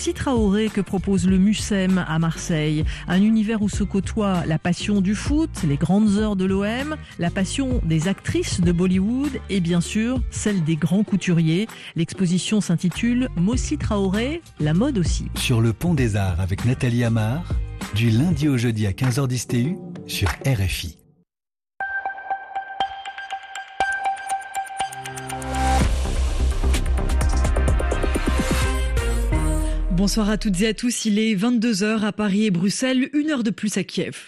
Mossi Traoré que propose le MUSEM à Marseille. Un univers où se côtoient la passion du foot, les grandes heures de l'OM, la passion des actrices de Bollywood et bien sûr celle des grands couturiers. L'exposition s'intitule Mossi Traoré, la mode aussi. Sur le pont des Arts avec Nathalie Amar, du lundi au jeudi à 15h10 TU sur RFI. Bonsoir à toutes et à tous, il est 22h à Paris et Bruxelles, 1 heure de plus à Kiev.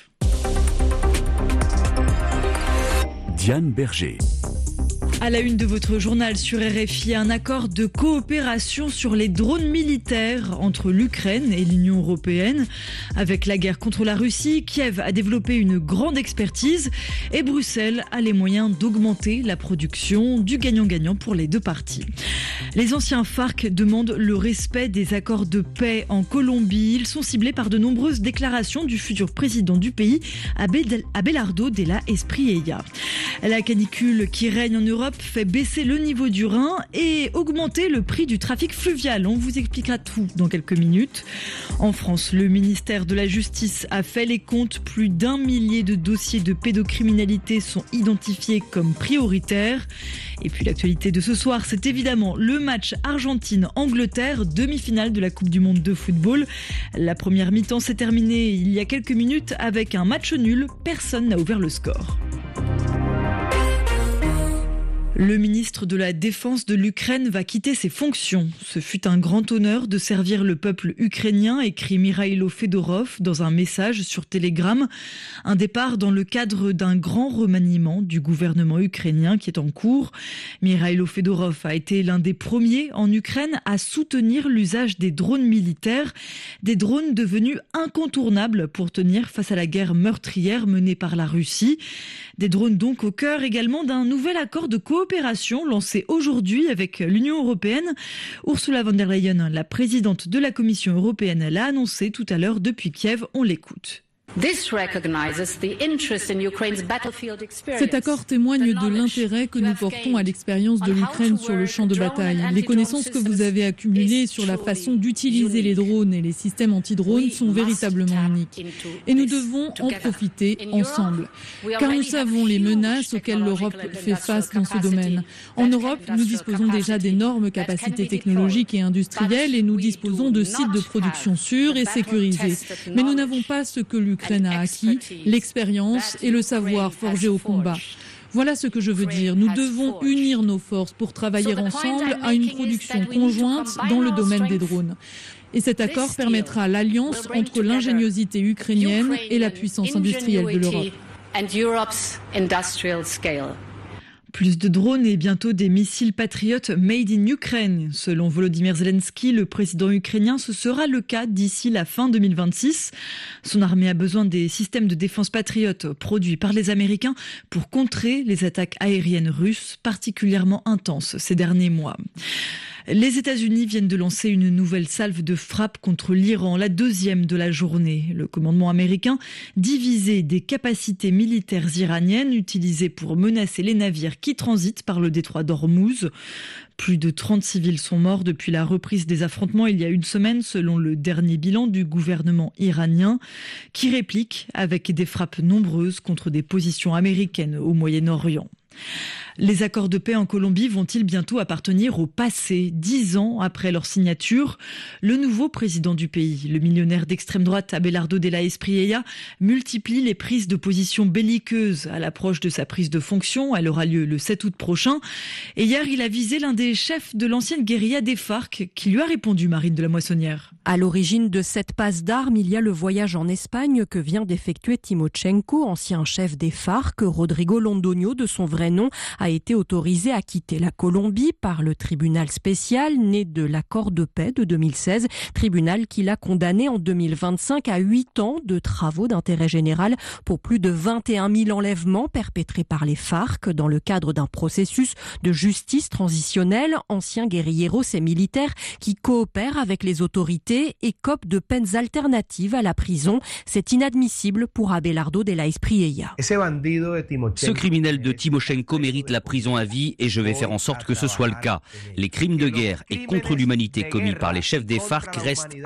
Diane Berger. À la une de votre journal sur RFI, un accord de coopération sur les drones militaires entre l'Ukraine et l'Union européenne. Avec la guerre contre la Russie, Kiev a développé une grande expertise et Bruxelles a les moyens d'augmenter la production, du gagnant-gagnant pour les deux parties. Les anciens FARC demandent le respect des accords de paix en Colombie. Ils sont ciblés par de nombreuses déclarations du futur président du pays, Abelardo de la Espriella. La canicule qui règne en Europe fait baisser le niveau du Rhin et augmenter le prix du trafic fluvial. On vous expliquera tout dans quelques minutes. En France, le ministère de la Justice a fait les comptes. Plus d'1 millier de dossiers de pédocriminalité sont identifiés comme prioritaires. Et puis l'actualité de ce soir, c'est évidemment le match Argentine-Angleterre, demi-finale de la Coupe du Monde de football. La première mi-temps s'est terminée il y a quelques minutes avec un match nul. Personne n'a ouvert le score. Le ministre de la Défense de l'Ukraine va quitter ses fonctions. Ce fut un grand honneur de servir le peuple ukrainien, écrit Mikhailo Fedorov dans un message sur Telegram. Un départ dans le cadre d'un grand remaniement du gouvernement ukrainien qui est en cours. Mikhailo Fedorov a été l'un des premiers en Ukraine à soutenir l'usage des drones militaires, des drones devenus incontournables pour tenir face à la guerre meurtrière menée par la Russie. Des drones donc au cœur également d'un nouvel accord de coopération lancé aujourd'hui avec l'Union européenne. Ursula von der Leyen, la présidente de la Commission européenne, l'a annoncé tout à l'heure depuis Kiev. On l'écoute. Cet accord témoigne de l'intérêt que nous portons à l'expérience de l'Ukraine sur le champ de bataille. Les connaissances que vous avez accumulées sur la façon d'utiliser les drones et les systèmes anti-drones sont véritablement uniques. Et nous devons en profiter ensemble. Car nous savons les menaces auxquelles l'Europe fait face dans ce domaine. En Europe, nous disposons déjà d'énormes capacités technologiques et industrielles et nous disposons de sites de production sûrs et sécurisés. Mais nous n'avons pas ce que l'Ukraine a acquis, l'expérience et le savoir forgé au combat. Voilà ce que je veux dire. Nous devons unir nos forces pour travailler ensemble à une production conjointe dans le domaine des drones. Et cet accord permettra l'alliance entre l'ingéniosité ukrainienne et la puissance industrielle de l'Europe. Plus de drones et bientôt des missiles patriotes made in Ukraine. Selon Volodymyr Zelensky, le président ukrainien, ce sera le cas d'ici la fin 2026. Son armée a besoin des systèmes de défense patriotes produits par les Américains pour contrer les attaques aériennes russes particulièrement intenses ces derniers mois. Les États-Unis viennent de lancer une nouvelle salve de frappe contre l'Iran, la deuxième de la journée. Le commandement américain divisait des capacités militaires iraniennes utilisées pour menacer les navires qui transitent par le détroit d'Ormuz. Plus de 30 civils sont morts depuis la reprise des affrontements il y a une semaine, selon le dernier bilan du gouvernement iranien, qui réplique avec des frappes nombreuses contre des positions américaines au Moyen-Orient. Les accords de paix en Colombie vont-ils bientôt appartenir au passé, 10 ans après leur signature? Le nouveau président du pays, le millionnaire d'extrême droite Abelardo de la Espriella, multiplie les prises de position belliqueuses à l'approche de sa prise de fonction. Elle aura lieu le 7 août prochain. Et hier, il a visé l'un des chefs de l'ancienne guérilla des FARC, qui lui a répondu, Marine de la Moissonnière. À l'origine de cette passe d'armes, il y a le voyage en Espagne que vient d'effectuer Timochenko, ancien chef des FARC. Rodrigo Londoño, de son vrai nom, a été autorisé à quitter la Colombie par le tribunal spécial né de l'accord de paix de 2016, tribunal qui l'a condamné en 2025 à 8 ans de travaux d'intérêt général pour plus de 21 000 enlèvements perpétrés par les FARC dans le cadre d'un processus de justice transitionnelle. Anciens guérilleros et militaires qui coopèrent avec les autorités et copent de peines alternatives à la prison. C'est inadmissible pour Abelardo de la Espriella. Ce criminel de Timochenko mérite la prison à vie et je vais faire en sorte que ce soit le cas. Les crimes de guerre et contre l'humanité commis par les chefs des FARC restent